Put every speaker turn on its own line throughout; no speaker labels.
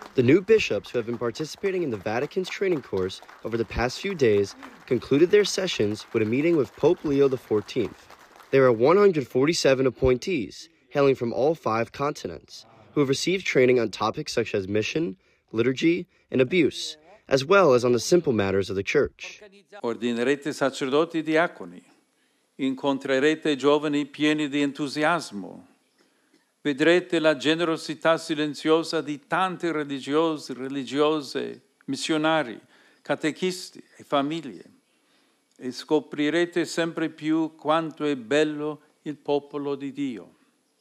The new bishops who have been participating in the Vatican's training course over the past few days concluded their sessions with a meeting with Pope Leo XIV. There are 147 appointees, hailing from all 5 continents, who have received training on topics such as mission, liturgy, and abuse, as well as on the simple matters of the Church.
Ordinerete sacerdoti e diaconi, incontrerete giovani pieni di entusiasmo, vedrete la generosità silenziosa di tanti religiosi, religiose, missionari, catechisti e famiglie e scoprirete sempre più quanto è bello il popolo di Dio.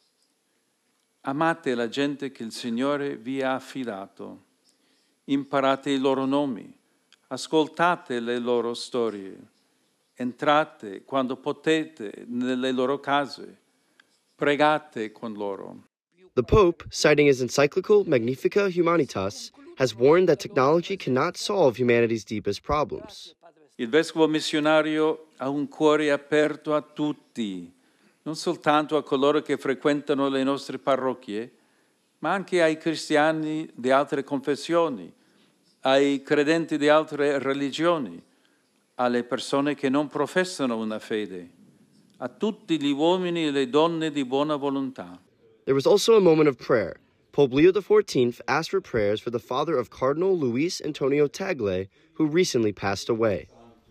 Amate la gente che il Signore vi ha affidato, imparate i loro nomi, ascoltate le loro storie, entrate quando potete nelle loro case, pregate con loro.
The Pope, citing his encyclical Magnificat Humanitas, has warned that technology cannot solve humanity's deepest problems.
Il vescovo missionario ha un cuore aperto a tutti, non soltanto a coloro che frequentano le nostre parrocchie, ma anche ai cristiani di altre confessioni, ai credenti di altre religioni, alle persone che non professano una fede, a tutti gli uomini e le donne di buona volontà.
There was also a moment of prayer. Pope Leo XIV asked for prayers for the father of Cardinal Luis Antonio Tagle, who recently passed away.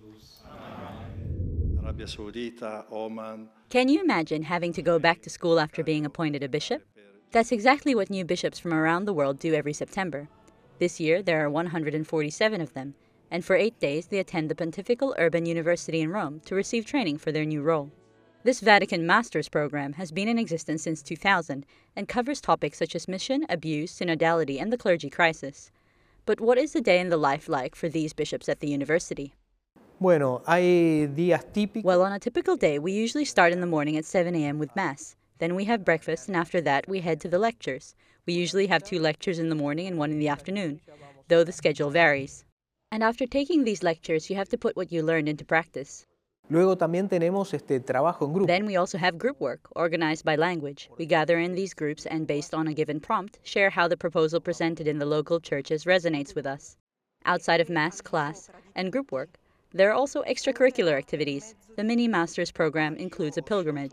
Can you imagine having to go back to school after being appointed a bishop? That's exactly what new bishops from around the world do every September. This year, there are 147 of them, and for 8 days they attend the Pontifical Urban University in Rome to receive training for their new role. This Vatican Master's program has been in existence since 2000 and covers topics such as mission, abuse, synodality, and the clergy crisis. But what is a day in the life like for these bishops at the university?
Bueno, hay días típicos.
Well, on a typical day, we usually start in the morning at 7 a.m. with Mass. Then we have breakfast, and after that, we head to the lectures. We usually have 2 lectures in the morning and 1 in the afternoon, though the schedule varies. And after taking these lectures, you have to put what you learned into practice.
Luego también tenemos trabajo en grupo.
Then we also have group work, organized by language. We gather in these groups and, based on a given prompt, share how the proposal presented in the local churches resonates with us. Outside of Mass, class, and group work, there are also extracurricular activities. The Mini Masters program includes a pilgrimage.